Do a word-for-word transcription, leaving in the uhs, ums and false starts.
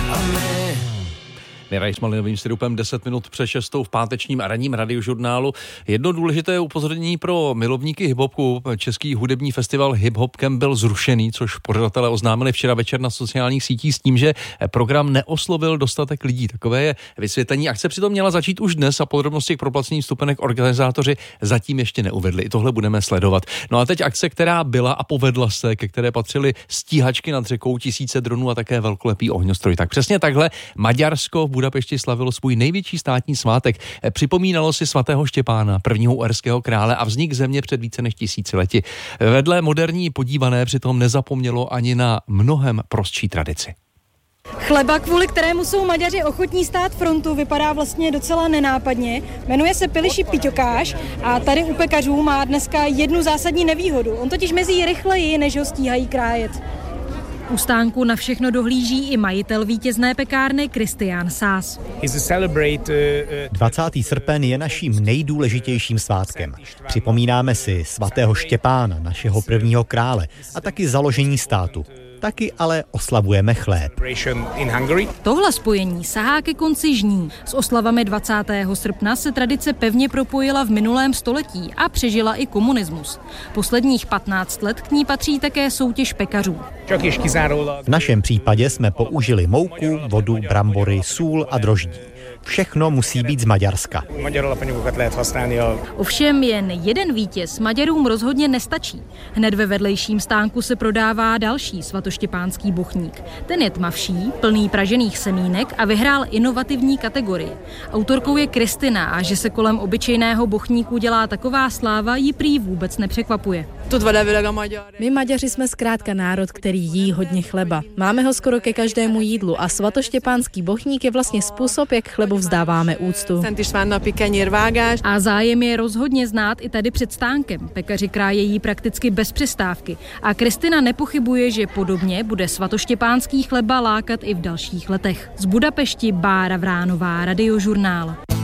Miraj s malinovým sirupem deset minut před šestou v pátečním ranním radiožurnálu. Jedno důležité upozornění pro milovníky hiphopu. Český hudební festival Hip Hop Camp byl zrušený, což pořadatelé oznámili včera večer na sociálních sítích s tím, že program neoslovil dostatek lidí. Takové je vysvětlení. Akce přitom měla začít už dnes a podrobnosti k proplacení vstupenek organizátoři zatím ještě neuvedli. I tohle budeme sledovat. No a teď akce, která byla a povedla se, ke které patřily stíhačky nad řekou, tisíce dronů a také velkolepý ohňostroj. Tak přesně takhle Maďarsko v Budapešti slavilo svůj největší státní svátek. Připomínalo si svatého Štěpána, prvního uherského krále a vznik země před více než tisícileti. Vedle moderní podívané přitom nezapomnělo ani na mnohem prostší tradici. Chleba, kvůli kterému jsou Maďaři ochotní stát frontu, vypadá vlastně docela nenápadně. Jmenuje se Piliši Piťokáš a tady u pekařů má dneska jednu zásadní nevýhodu. On totiž mezí rychleji, než ho stíhají krájet. U stánku na všechno dohlíží i majitel vítězné pekárny Kristián Sás. dvacátého srpen je naším nejdůležitějším svátkem. Připomínáme si svatého Štěpána, našeho prvního krále, a taky založení státu. Taky ale oslavujeme chléb. Tohle spojení sahá ke konci žní. S oslavami dvacátého srpna se tradice pevně propojila v minulém století a přežila i komunismus. Posledních patnáct let k ní patří také soutěž pekařů. V našem případě jsme použili mouku, vodu, brambory, sůl a droždí. Všechno musí být z Maďarska. Ovšem jen jeden vítěz Maďarům rozhodně nestačí. Hned ve vedlejším stánku se prodává další svatoštěpánský bochník. Ten je tmavší, plný pražených semínek a vyhrál inovativní kategorii. Autorkou je Kristina a že se kolem obyčejného bochníku dělá taková sláva, ji prý vůbec nepřekvapuje. My Maďaři jsme zkrátka národ, který jí hodně chleba. Máme ho skoro ke každému jídlu a svatoštěpánský bochník je vlastně způsob, jak chlebu vzdáváme úctu. A zájem je rozhodně znát i tady před stánkem. Pekaři krájejí prakticky bez přestávky. A Kristina nepochybuje, že podobně bude svatoštěpánský chleba lákat i v dalších letech. Z Budapešti Bára Vránová, Radiožurnál.